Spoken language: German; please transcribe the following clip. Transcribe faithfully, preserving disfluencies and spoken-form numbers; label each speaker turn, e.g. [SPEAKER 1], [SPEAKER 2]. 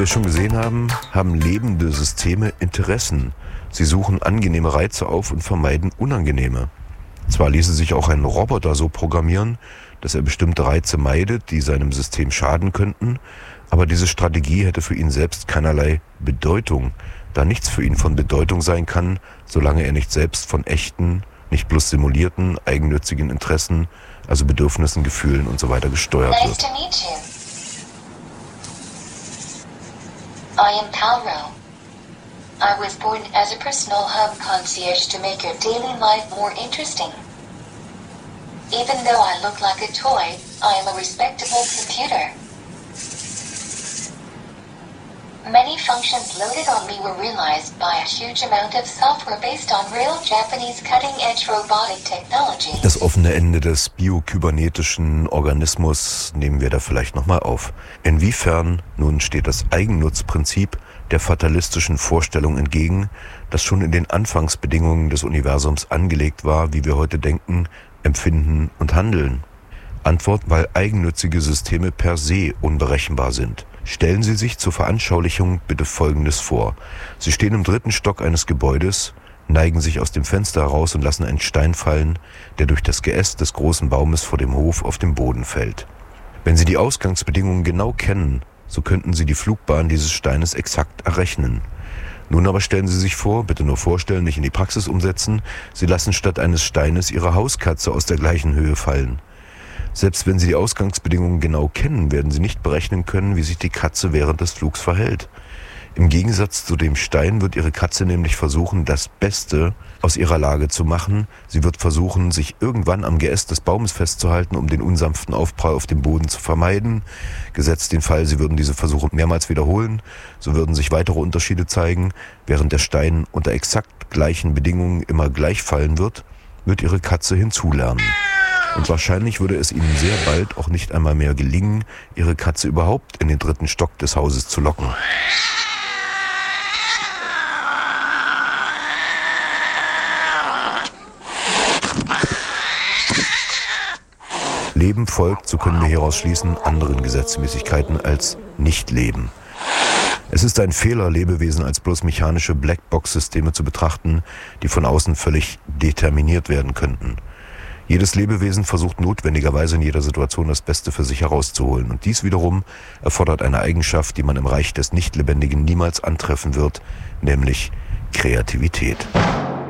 [SPEAKER 1] wir schon gesehen haben, haben lebende Systeme Interessen. Sie suchen angenehme Reize auf und vermeiden unangenehme. Zwar ließe sich auch ein Roboter so programmieren, dass er bestimmte Reize meidet, die seinem System schaden könnten, aber diese Strategie hätte für ihn selbst keinerlei Bedeutung, da nichts für ihn von Bedeutung sein kann, solange er nicht selbst von echten, nicht bloß simulierten, eigennützigen Interessen, also Bedürfnissen, Gefühlen und so weiter gesteuert
[SPEAKER 2] Nice
[SPEAKER 1] wird.
[SPEAKER 2] to meet you. I am Palro. I was born as a personal home concierge to make your daily life more interesting. Even though I look like a toy, I am a respectable computer. Many functions loaded on me were realized by a huge amount of software based on real Japanese cutting-edge robotic technology.
[SPEAKER 1] Das offene Ende des biokybernetischen Organismus nehmen wir da vielleicht nochmal auf. Inwiefern nun steht das Eigennutzprinzip der fatalistischen Vorstellung entgegen, das schon in den Anfangsbedingungen des Universums angelegt war, wie wir heute denken, empfinden und handeln? Antwort: weil eigennützige Systeme per se unberechenbar sind. Stellen Sie sich zur Veranschaulichung bitte Folgendes vor. Sie stehen im dritten Stock eines Gebäudes, neigen sich aus dem Fenster heraus und lassen einen Stein fallen, der durch das Geäst des großen Baumes vor dem Hof auf den Boden fällt. Wenn Sie die Ausgangsbedingungen genau kennen, so könnten Sie die Flugbahn dieses Steines exakt errechnen. Nun aber stellen Sie sich vor, bitte nur vorstellen, nicht in die Praxis umsetzen, Sie lassen statt eines Steines Ihre Hauskatze aus der gleichen Höhe fallen. Selbst wenn Sie die Ausgangsbedingungen genau kennen, werden Sie nicht berechnen können, wie sich die Katze während des Flugs verhält. Im Gegensatz zu dem Stein wird Ihre Katze nämlich versuchen, das Beste aus ihrer Lage zu machen. Sie wird versuchen, sich irgendwann am Geäst des Baumes festzuhalten, um den unsanften Aufprall auf dem Boden zu vermeiden. Gesetzt den Fall, Sie würden diese Versuche mehrmals wiederholen, so würden sich weitere Unterschiede zeigen. Während der Stein unter exakt gleichen Bedingungen immer gleich fallen wird, wird Ihre Katze hinzulernen. Und wahrscheinlich würde es Ihnen sehr bald auch nicht einmal mehr gelingen, Ihre Katze überhaupt in den dritten Stock des Hauses zu locken. Leben folgt, so können wir hieraus schließen, anderen Gesetzmäßigkeiten als Nicht-Leben. Es ist ein Fehler, Lebewesen als bloß mechanische Blackbox-Systeme zu betrachten, die von außen völlig determiniert werden könnten. Jedes Lebewesen versucht notwendigerweise in jeder Situation das Beste für sich herauszuholen. Und dies wiederum erfordert eine Eigenschaft, die man im Reich des Nichtlebendigen niemals antreffen wird, nämlich Kreativität.